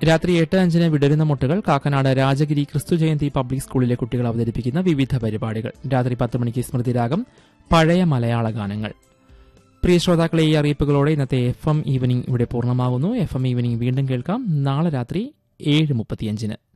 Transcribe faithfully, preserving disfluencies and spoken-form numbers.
രാത്രി എട്ട് അഞ്ചിന് വിടരുന്ന മുട്ടുകൾ കാക്കനാട് രാജഗിരി ക്രിസ്തു ജയന്തി പബ്ലിക് സ്കൂളിലെ കുട്ടികൾ അവതരിപ്പിക്കുന്ന വിവിധ പരിപാടികൾ. രാത്രി പത്ത് മണിക്ക് സ്മൃതിരാഗം, പഴയ മലയാള ഗാനങ്ങൾ. പ്രിയ ശ്രോതാക്കളെ, ഈ അറിയിപ്പുകളോടെ ഇന്നത്തെ എഫ് എം ഈവനിംഗ് ഇവിടെ പൂർണ്ണമാകുന്നു. എഫ് എം ഈവനിംഗ് വീണ്ടും കേൾക്കാം നാളെ രാത്രി ഏഴ് മുപ്പത്തിയഞ്ചിന്.